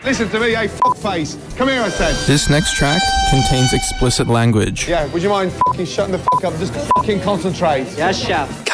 Listen to me, hey, fuckface. Come here, I said. This next track contains explicit language. Yeah, would you mind fucking shutting the fuck up? Just fucking concentrate. Yes, chef.